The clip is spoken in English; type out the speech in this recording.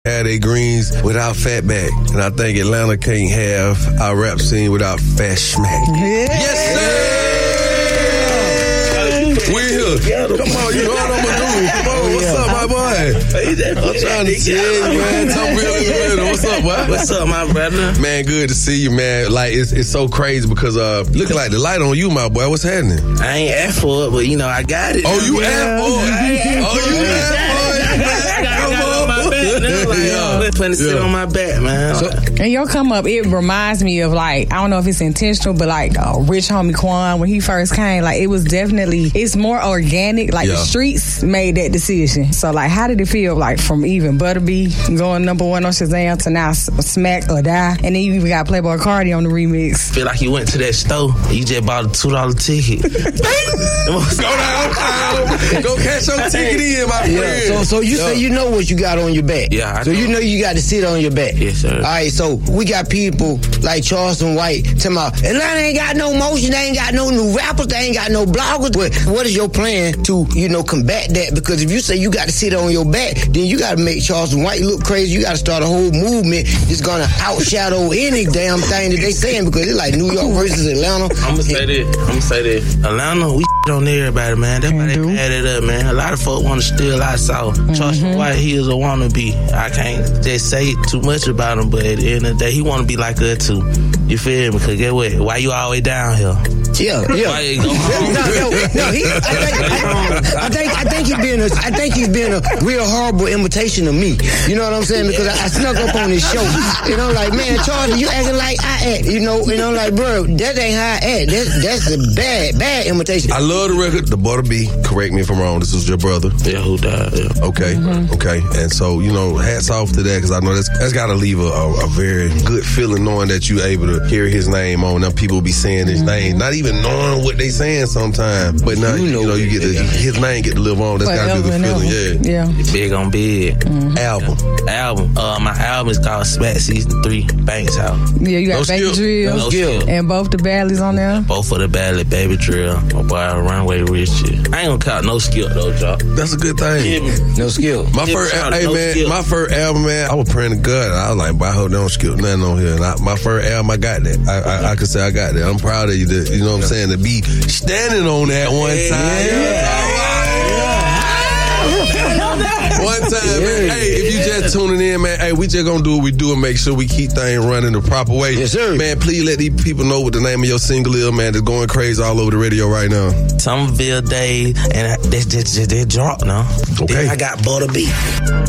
Had their greens without Fatback, and I think Atlanta can't have our rap scene without Fat Smack. Yes, sir. We're here. Come on, you know what I'm gonna do. Come on, what's up, my boy? I'm trying to see you, man. Talk real. What's up, boy? What's up, my brother? Man, good to see you, man. Like it's so crazy because looking like the light on you, my boy. What's happening? I ain't asked for it, but you know I got it. Oh, you asked for it. Oh, you asked for it. Plenty sit on my back, man. And your come up, it reminds me of like, I don't know if it's intentional, but like Rich Homie Quan, when he first came, like it was definitely, it's more organic. Like the streets made that decision. So like, how did it feel like from even Butterbee going number one on Shazam to now Smack or Die? And then you even got Playboy Cardi on the remix. Feel like you went to that store, you just bought a $2 ticket. Go downtown, go cash your ticket in, my friend. So you say you know what you got on your back. Yeah, so you know you got to sit on your back. Yes, sir. All right, so we got people like Charleston White talking about Atlanta ain't got no motion, they ain't got no new rappers, they ain't got no bloggers. But what is your plan to, combat that? Because if you say you got to sit on your back, then you got to make Charleston White look crazy. You got to start a whole movement that's gonna outshadow any damn thing that they saying, because it's like New York versus Atlanta. I'm gonna say this. Atlanta, we on everybody, man. That's why they pad it up, man. A lot of folk want to steal our South. Charleston White, he is a wannabe. I can't just say too much about him, but at the end of the day, he want to be like us too. You feel me? Because get what? Why you all the way down here? Yeah. Why you go home? I think he's being a real horrible imitation of me. You know what I'm saying? Because I snuck up on his show. Like, man, Charlie, you acting like I act. Like, bro, that ain't how I act. That's a bad imitation. I love the record. The Butterbee, correct me if I'm wrong, this was your brother. Yeah, who died? Yeah. Okay. And so, hats off to that, because I know that's got to leave a very good feeling knowing that you able to hear his name on. Now people be saying his name, not even knowing what they saying sometimes. But now, you get his name get to live on. That's got to be a good feeling. Yeah. Big on big. Album. My album is called Smack Season 3, Banks House. Yeah, you got Baby Drill. No skill. And both the baddies on there. Both of the baddies, Baby Drill. My boy, Runway Rich. I ain't gonna count no skill though, y'all. That's a good thing. No skill. My first album, man, I was praying to God. I was like, I hope they don't skill nothing on here. And my first album, I got that. I could say I got that. I'm proud of you. You know what I'm saying? To be standing on that one time. One time, man. Hey, if you just tuning in, man, hey, we just gonna do what we do and make sure we keep things running the proper way. Yes, sir. Man, please let these people know what the name of your single is, man. That's going crazy all over the radio right now. Somerville Days, and they dropped now. Okay. Then I got Butterbee.